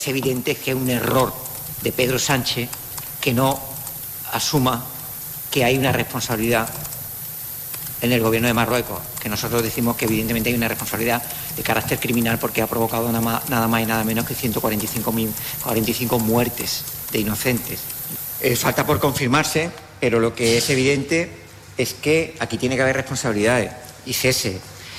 Es evidente que es un error de Pedro Sánchez que no asuma que hay una responsabilidad en el gobierno de Marruecos, que nosotros decimos que evidentemente hay una responsabilidad de carácter criminal porque ha provocado nada más y nada menos que 145 muertes de inocentes. Falta por confirmarse, pero lo que es evidente es que aquí tiene que haber responsabilidades y cese.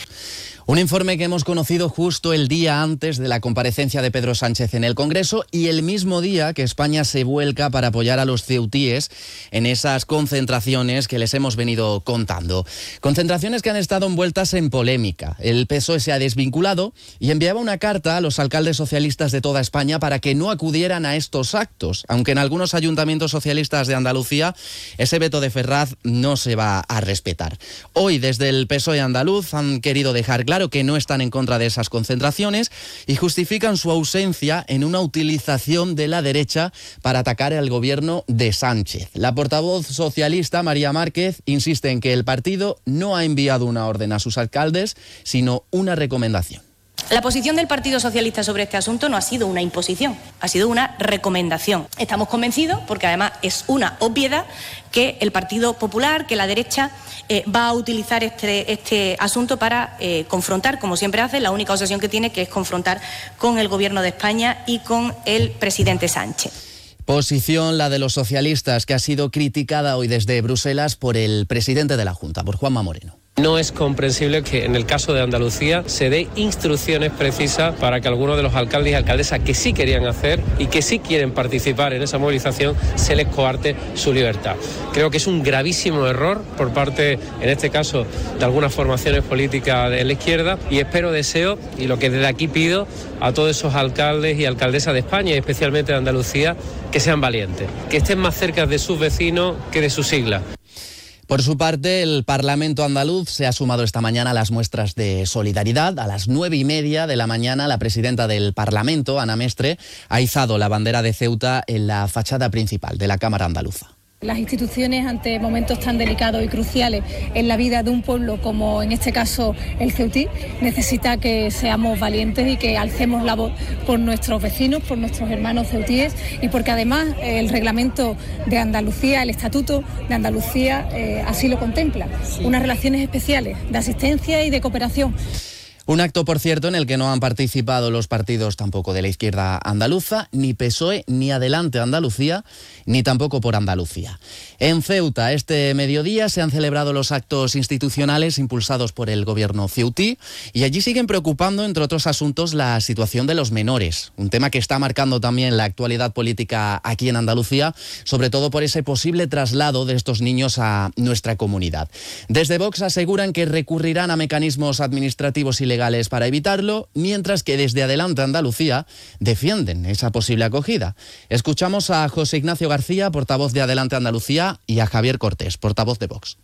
Un informe que hemos conocido justo el día antes de la comparecencia de Pedro Sánchez en el Congreso y el mismo día que España se vuelca para apoyar a los ceutíes en esas concentraciones que les hemos venido contando. Concentraciones que han estado envueltas en polémica. El PSOE se ha desvinculado y enviaba una carta a los alcaldes socialistas de toda España para que no acudieran a estos actos, aunque en algunos ayuntamientos socialistas de Andalucía ese veto de Ferraz no se va a respetar. Hoy desde el PSOE andaluz han querido dejar claro que no están en contra de esas concentraciones y justifican su ausencia en una utilización de la derecha para atacar al gobierno de Sánchez. La portavoz socialista, María Márquez, insiste en que el partido no ha enviado una orden a sus alcaldes, sino una recomendación. La posición del Partido Socialista sobre este asunto no ha sido una imposición, ha sido una recomendación. Estamos convencidos, porque además es una obviedad, que el Partido Popular, que la derecha va a utilizar este asunto para confrontar, como siempre hace, la única obsesión que tiene, que es confrontar con el Gobierno de España y con el presidente Sánchez. Posición la de los socialistas, que ha sido criticada hoy desde Bruselas por el presidente de la Junta, por Juanma Moreno. No es comprensible que en el caso de Andalucía se dé instrucciones precisas para que algunos de los alcaldes y alcaldesas que sí querían hacer y que sí quieren participar en esa movilización se les coarte su libertad. Creo que es un gravísimo error por parte, en este caso, de algunas formaciones políticas de la izquierda y deseo, y lo que desde aquí pido a todos esos alcaldes y alcaldesas de España y especialmente de Andalucía, que sean valientes, que estén más cerca de sus vecinos que de sus siglas. Por su parte, el Parlamento andaluz se ha sumado esta mañana a las muestras de solidaridad. A las 9:30 de la mañana, la presidenta del Parlamento, Ana Mestre, ha izado la bandera de Ceuta en la fachada principal de la Cámara Andaluza. Las instituciones, ante momentos tan delicados y cruciales en la vida de un pueblo como en este caso el ceutí, necesita que seamos valientes y que alcemos la voz por nuestros vecinos, por nuestros hermanos ceutíes y porque además el reglamento de Andalucía, el Estatuto de Andalucía así lo contempla. Unas relaciones especiales de asistencia y de cooperación. Un acto, por cierto, en el que no han participado los partidos tampoco de la izquierda andaluza, ni PSOE, ni Adelante Andalucía, ni tampoco Por Andalucía. En Ceuta, este mediodía, se han celebrado los actos institucionales impulsados por el gobierno ceutí y allí siguen preocupando, entre otros asuntos, la situación de los menores, un tema que está marcando también la actualidad política aquí en Andalucía, sobre todo por ese posible traslado de estos niños a nuestra comunidad. Desde Vox aseguran que recurrirán a mecanismos administrativos y legales para evitarlo, mientras que desde Adelante Andalucía defienden esa posible acogida. Escuchamos a José Ignacio García, portavoz de Adelante Andalucía, y a Javier Cortés, portavoz de Vox.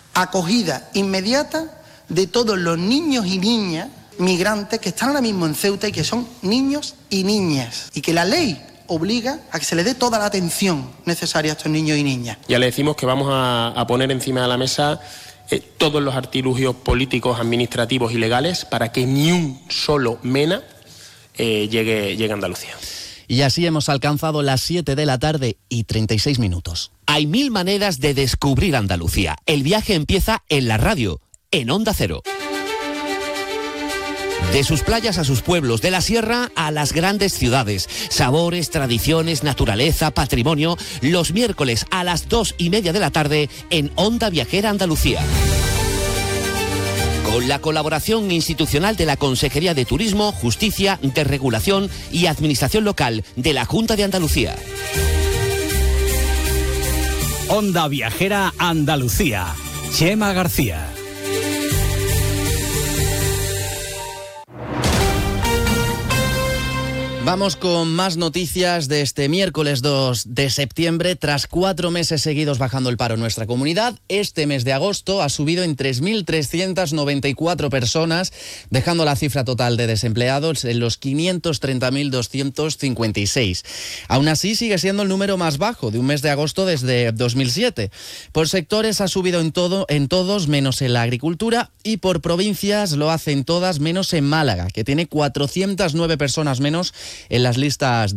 Acogida inmediata de todos los niños y niñas migrantes que están ahora mismo en Ceuta y que son niños y niñas, y que la ley obliga a que se les dé toda la atención necesaria a estos niños y niñas. Ya le decimos que vamos a poner encima de la mesa todos los artilugios políticos, administrativos y legales para que ni un solo MENA llegue a Andalucía. Y así hemos alcanzado las 7 de la tarde y 36 minutos. Hay 1000 maneras de descubrir Andalucía. El viaje empieza en la radio, en Onda Cero. De sus playas a sus pueblos, de la sierra a las grandes ciudades. Sabores, tradiciones, naturaleza, patrimonio. Los miércoles a las 2:30 de la tarde en Onda Viajera Andalucía. Con la colaboración institucional de la Consejería de Turismo, Justicia, Desregulación y Administración Local de la Junta de Andalucía. Onda Viajera Andalucía. Chema García. Vamos con más noticias de este miércoles 2 de septiembre. Tras 4 meses seguidos bajando el paro en nuestra comunidad, este mes de agosto ha subido en 3.394 personas, dejando la cifra total de desempleados en los 530.256. Aún así, sigue siendo el número más bajo de un mes de agosto desde 2007. Por sectores ha subido en todos menos en la agricultura, y por provincias lo hacen todas menos en Málaga, que tiene 409 personas menos en las listas